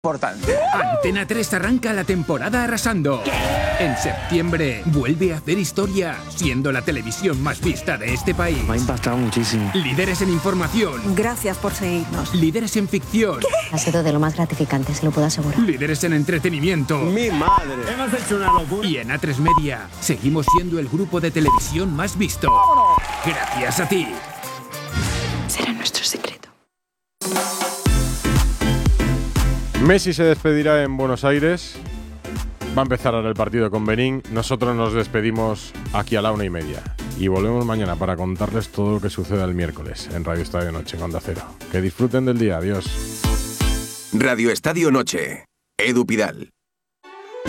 importante. Antena 3 arranca la temporada arrasando. En septiembre vuelve a hacer historia, siendo la televisión más vista de este país. Me ha impactado muchísimo. Líderes en información. Gracias por seguirnos. Líderes en ficción. Ha sido de lo más gratificante, se lo puedo asegurar. Líderes en entretenimiento. ¡Mi madre! Hemos hecho una locura. Y en A3 Media seguimos siendo el grupo de televisión más visto. Gracias a ti. Será nuestro secreto. Messi se despedirá en Buenos Aires. Va a empezar ahora el partido con Benín. Nosotros nos despedimos aquí a la 1:30. Y volvemos mañana para contarles todo lo que suceda el miércoles en Radio Estadio Noche en Onda Cero. Que disfruten del día. Adiós. Radio Estadio Noche. Edu Pidal.